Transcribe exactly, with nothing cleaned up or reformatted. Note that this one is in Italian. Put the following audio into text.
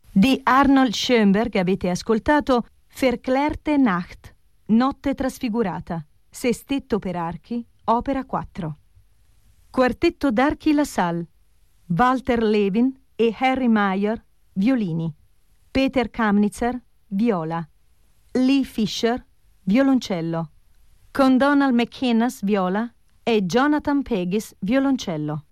Di Arnold Schoenberg avete ascoltato Verklärte Nacht, Notte trasfigurata, Sestetto per archi, opera quattro. Quartetto d'archi La Salle, Walter Levin e Harry Meyer, violini. Peter Kamnitzer, viola. Lee Fisher, violoncello. Con Donald McInnes, viola, e Jonathan Pegis, violoncello.